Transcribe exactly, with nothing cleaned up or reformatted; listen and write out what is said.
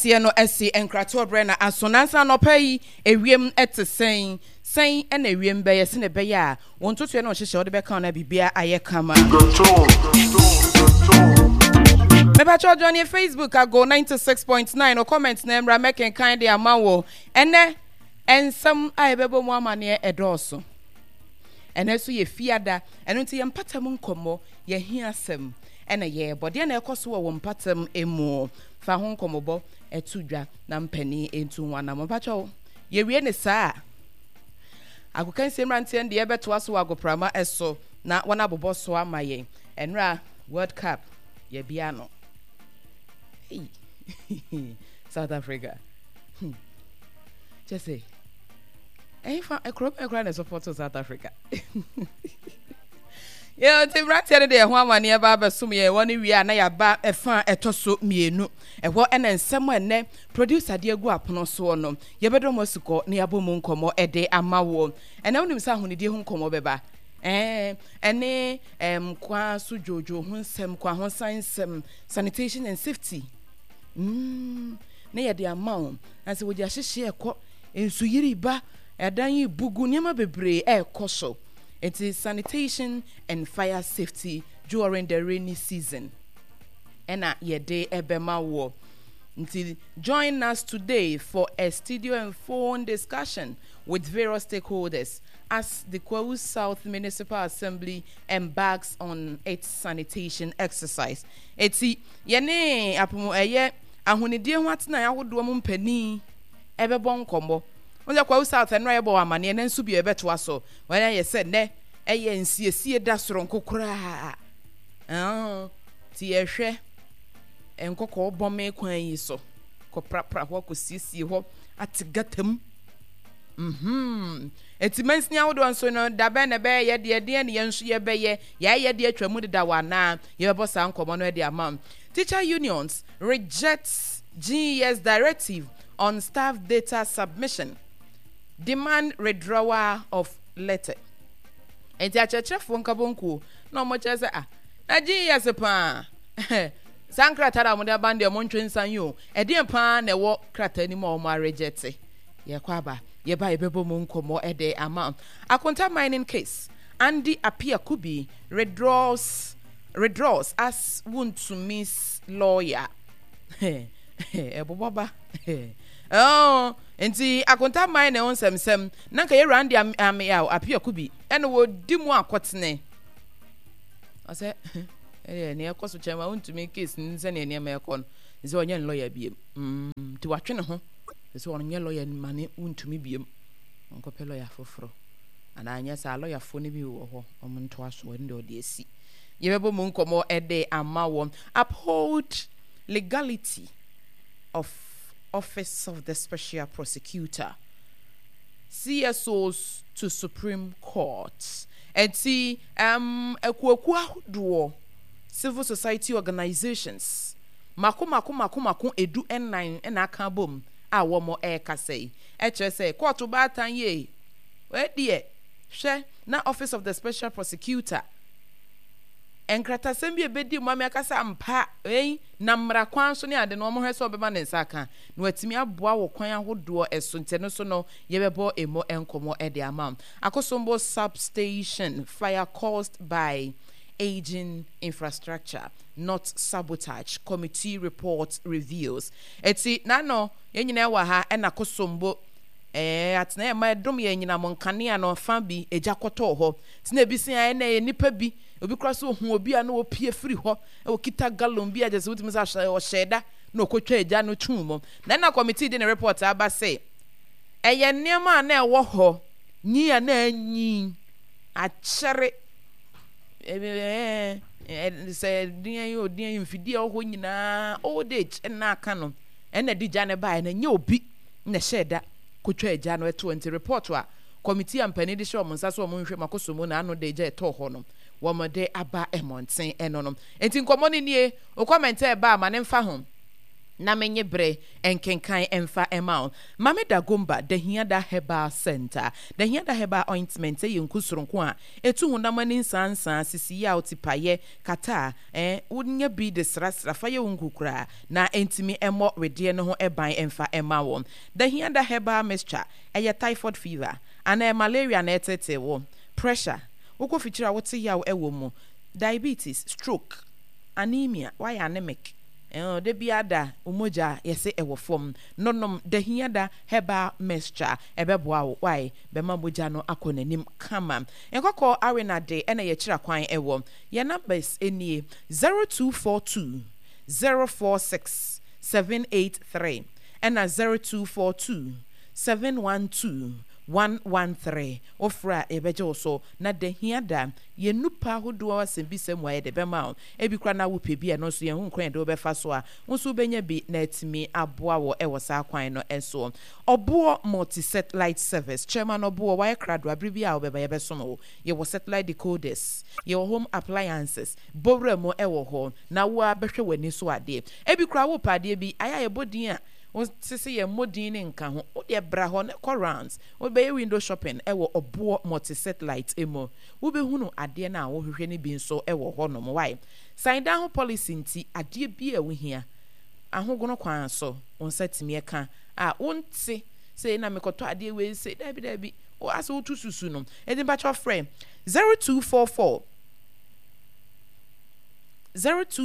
Tie no esi enkrato bre na asonansa no pai ewiem ete sen sen na ewiem be yesi ne be ya wontoto na ohyehyɛ wo de be kan na bibia aye kama me ba cho join Facebook ago ninety-six point nine or comment na emra making kind ya mawo ene ensam ayebebo mu amane edoso ene so ye fiada eno nti ye mpatam nkomo ye hiasem ene ye bode na ekoso wo mpatam emu fa ho nkomobo etudwa na mpani entu nwana mo pacho ye wie ne saa agokan semrante de ye beto aso agoprama eso na wana bobo so amaye enra World Cup ye bia no hey. South Africa hmm. Just say eh fa e crop e crop na support South Africa Yo te brate de ho amane ba besum ye woni wi na ya ba efa etoso mienu eho ena nsem ene producer de agu apono so no ye bedo mosiko na yabo mu nkomo ede amawo ena wonim sa honidi ho nkomo beba eh ene em kwa so jojo ho nsem kwa ho sansem sanitation and safety mm na ye de amawo anse wo di ahyehye ekọ ensu yiri ba edan yi bugu niam bebre e koso. It is sanitation and fire safety during the rainy season. Ena yede ebema wo. Until join us today for a studio and phone discussion with various stakeholders as the Kwahu South Municipal Assembly embarks on its sanitation exercise. Eti yene apomo eye ahonidie ho atena ya hodo mo mpani ebebo nkombo. Onja Kwahu South enra yebo amane ene nsu bi ebeto aso wana ye said ne eye nsiesie da soro nkokora ah ti ehwe enkoko obome kwan yi so ko prapra ho ko siesie ho atigatam mhm eti mansini awodo nso no da be na be ye de de ne yenso ye be ye ya ye de atwamu de da wana ye be sa nkomo no de amam. Teacher unions rejects G E S directive on staff data submission, demand withdrawal of letter. Enti achechefo nkabonku no mo chese ah na G E S pa sankra tara mo de bande mo ntwensan yo e de pa na wo krata ni mo mo reject ye kwaba ye ba ebebo mo nkomo e de ama Akonta mining case Andy Apia Kubi withdraws withdraws as want to miss lawyer e bobaba oh enti Akonta mine on semsem nanka ye Randy am ya Apia Kubi ene wo dimu akotene ase eh ne ekoso chema untumi case nze ne ne ma ekon nze onye lawyer biem mm ti watwe ne ho nze onye lawyer mane untumi biem nkope lawyer foforo ana anya sa lawyer fo ne bi wo ho omonto aso ndi odi esi yebebo mu nkomo ede amawo uphold legality of Office of the Special Prosecutor, C S Os to Supreme Court. Eti um ekuakua do civil society organizations mako mako mako mako edu N nine na aka bom a wo mo e kasei e kire say court ba tan ye we die hwe na Office of the Special Prosecutor enkrata sembi ebedi mu amekasa mpa eh na mra kwan so ne ade no mo hwese obeba ne nsaka na watimi aboa wo kwan ahodo eso nteno so no yebebo emo enkomo ede amam akosombo substation fire caused by aging infrastructure not sabotage committee report reveals eti nano yenyina wa ha ena kosombo eh atena e ma dom yenyina monkane no fa bi ejakoto ho tina bisi an na nipa bi obi kraso hu obi a na opie free ho e okita gallon bi aje se wutimi sa o sheda na okotwa eja no twum na na committee de report aba say eye niam na e wo ho nyi na anyi a chere eh eh say dia yo dia mfidi o ho nyina old age na aka no e na dija ne ba na nya obi na sheda kotwa eja no twenty report wa committee ampani de show monsa so mo nhwe makosomo na ano de eja eto ho no womode aba emonten enonom enti nkomo ni nie o comment e ba ma ne mfa ho na menye bre enkenkan emfa emao mame da gomba da hiada herbal center da hiada herbal ointment e nkusoronko a etu hundamani nsansan sisi ya otipaye kata eh unya bi de srasra fa ye nkukura na entimi emo wedie ne ho eban emfa emao da hiada herbal mixture eye typhoid fever ana malaria na etete wo pressure woko fichira wote yawo ewo mu diabetes stroke anemia why anemic eh de biada umoja yese ewo fom nonom de hiada heba mixture ebeboa wo why be mamoja no akonanim kama enkoko arena de ena ye kira kwan ewo ye numbers enie zero two four two zero four six seven eight three ena zero two four two seven one two one one three ofra ebeje so na de hiada ye nupa hodo asembisem wa ye de bema e bi kra na wo pebi e no so ye hu kran de obefa so a nso benya bi na atimi aboa wo e wosa kwan no enso obo multi satellite service chairman obo wa krado abribi a obeba ye beso ye wo satellite decoders ye home appliances bowra mo e wo ho na wo abehwe wani so ade e bi kra wo pade bi aya ye bodin a o sisi ye modin ne nka ho o de bra ho ne corrants o be window shopping e wo obo multi satellite emo wo be hunu ade na wo hwehwe ne bi nso e wo ho no mo why sign down policy nti ade bi a wo hia ahogono kwan so on setime e ka a wonte say na mekoto ade we say dabi dabi o aso wo tususu no e din ba cho frame zero two four four zero two